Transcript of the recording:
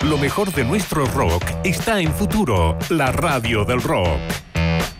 Lo mejor de nuestro rock está en Futuro, la radio del rock.